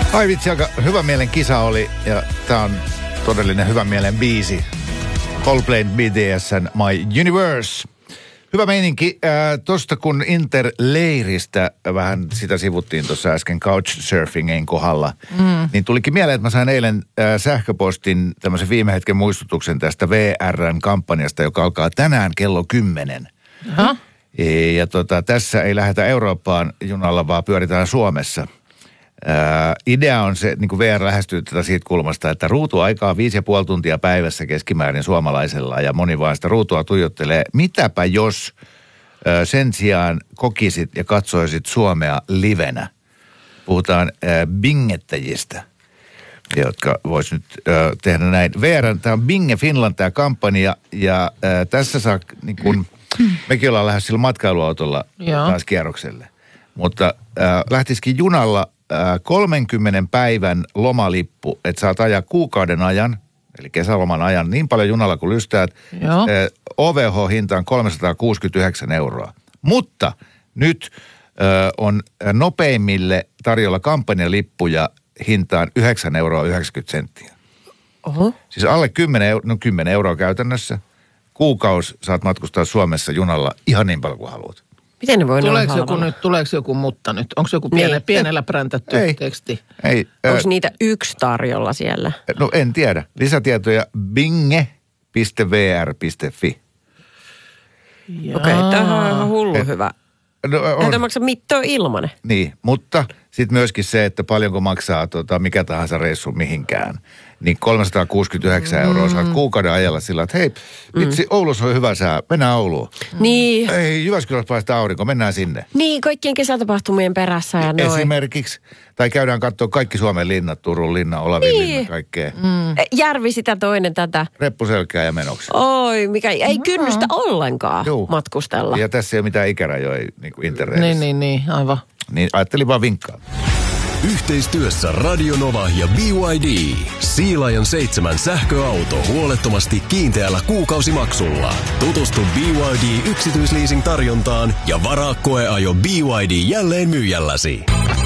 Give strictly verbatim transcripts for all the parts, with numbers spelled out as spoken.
Ai vitsi, aika hyvä mielen kisa oli ja tää on todellinen hyvä mielen biisi. Coldplay B T S:n My Universe. Hyvä meininki. Äh, Tuosta kun Interleiristä vähän sitä sivuttiin tuossa äsken couchsurfingin kohdalla, mm. niin tulikin mieleen, että mä sain eilen äh, sähköpostin tämmöisen viime hetken muistutuksen tästä V R:n kampanjasta, joka alkaa tänään kello kymmenen. Huh? Ja, ja tota, tässä ei lähdetä Eurooppaan junalla, vaan pyöritään Suomessa. Ää, idea on se, niin kuin V R lähestyy tätä siitä kulmasta, että ruutuaikaa viisi ja puoli tuntia päivässä keskimäärin suomalaisella ja moni vaan sitä ruutua tuijottelee. Mitäpä jos ää, sen sijaan kokisit ja katsoisit Suomea livenä? Puhutaan ää, bingettäjistä, jotka vois nyt ää, tehdä näin. V R, tämä on Binge Finland tämä kampanja ja ää, tässä saa niin kuin, mekin ollaan lähes sillä matkailuautolla taas kierrokselle. Mutta ää, lähtisikin junalla kolmenkymmenen päivän lomalippu, että saat ajaa kuukauden ajan, eli kesäloman ajan, niin paljon junalla kuin lystäät. Joo. O V H-hinta on kolmesataakuusikymmentäyhdeksän euroa. Mutta nyt ö, on nopeimmille tarjolla kampanjalippuja hintaan yhdeksän euroa yhdeksänkymmentä senttiä. Oho. Siis alle kymmenen, euro, no kymmenen euroa käytännössä. Kuukausi saat matkustaa Suomessa junalla ihan niin paljon kuin haluat. Miten ne voi tuleeko joku nyt, tuleeko joku mutta nyt? Onko joku piene, niin. pienellä präntätty ei, teksti? Ei. Onko niitä yksi tarjolla siellä? No en tiedä. Lisätietoja binge piste v r piste f i. Okei, okay, tämä on ihan hullu Et, hyvä. No, Näitä maksaa mittoa ilmanen. Niin, mutta sitten myöskin se, että paljonko maksaa tota, mikä tahansa reissu mihinkään. Niin kolmesataakuusikymmentäyhdeksän mm. euroa saat kuukauden ajalla sillä, että hei, vitsi, mm. Oulussa on hyvä sää, mennään Ouluun. Niin. Ei, Jyväskylässä paistaa aurinko, mennään sinne. Niin, kaikkien kesätapahtumien perässä ja noin. Esimerkiksi. Tai käydään katsoa kaikki Suomen linnat, Turun linna, Olavin niin. linna, kaikkea. Mm. Järvi sitä toinen tätä. Reppuselkää ja menoksi. Oi, mikä ei mm. kynnystä ollenkaan Juu. matkustella. Ja tässä ei ole mitään ikärajoja niin kuin interneetissä. Niin, niin, niin, aivan. Niin ajattelin vaan vinkkaa. Yhteistyössä Radio Nova ja B Y D. Sealion seitsemän sähköauto huolettomasti kiinteällä kuukausimaksulla. Tutustu B Y D yksityisleasing tarjontaan ja varaa koeajo B Y D jälleen myyjälläsi.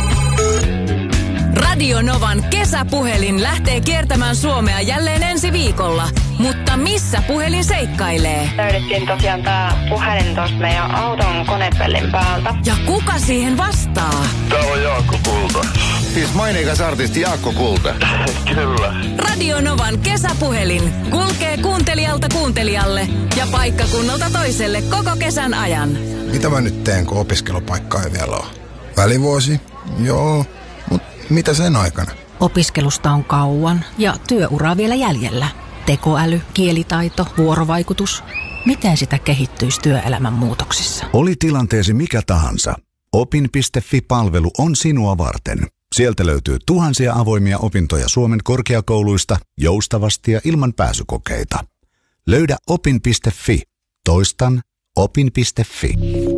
Radio Novan kesäpuhelin lähtee kiertämään Suomea jälleen ensi viikolla. Mutta missä puhelin seikkailee? Löydettiin tosiaan tää puhelin tosta meidän auton konepellin päältä. Ja kuka siihen vastaa? Täällä on Jaakko Kulta. Siis maineikas artisti Jaakko Kulta. Kyllä. Radio Novan kesäpuhelin kulkee kuuntelijalta kuuntelijalle ja paikkakunnalta toiselle koko kesän ajan. Mitä mä nyt teen, kun opiskelupaikkaa ei vielä ole? Välivuosi? Joo. Mut mitä sen aikana? Opiskelusta on kauan ja työuraa vielä jäljellä. Tekoäly, kielitaito, vuorovaikutus. Miten sitä kehittyisi työelämän muutoksissa? Oli tilanteesi mikä tahansa. Opin piste fi-palvelu on sinua varten. Sieltä löytyy tuhansia avoimia opintoja Suomen korkeakouluista joustavasti ja ilman pääsykokeita. Löydä opin piste fi. Toistan opin piste fi.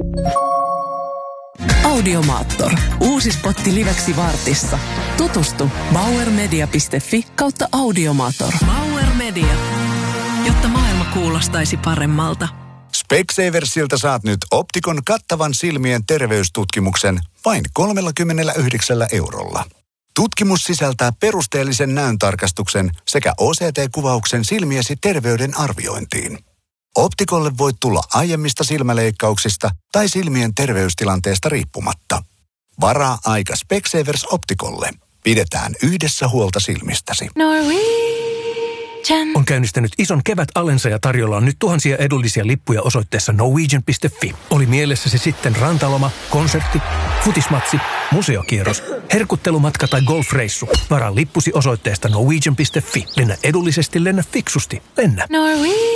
Audiomaattor. Uusi spotti liveksi vartissa. Tutustu bauermedia piste fi kautta Audiomaattor. Bauer Media. Jotta maailma kuulostaisi paremmalta. Specsaversilta saat nyt Optikon kattavan silmien terveystutkimuksen vain kolmekymmentäyhdeksän eurolla. Tutkimus sisältää perusteellisen näöntarkastuksen sekä O C T-kuvauksen silmiesi terveyden arviointiin. Optikolle voit tulla aiemmista silmäleikkauksista tai silmien terveystilanteesta riippumatta. Varaa aika Specsavers Optikolle. Pidetään yhdessä huolta silmistäsi. Norwegian on käynnistänyt ison kevätalensa ja tarjolla on nyt tuhansia edullisia lippuja osoitteessa norwegian piste fi. Oli mielessä se sitten rantaloma, konsertti, futismatsi, museokierros, herkuttelumatka tai golfreissu. Varaa lippusi osoitteesta norwegian piste fi. Lennä edullisesti, lennä fiksusti. Lennä. Norwegian.